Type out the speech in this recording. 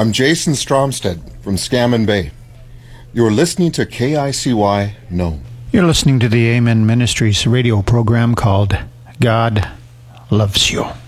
I'm Jason Stromstead from Scammon Bay. You're listening to KICY Nome. You're listening to the Amen Ministries radio program called God Loves You.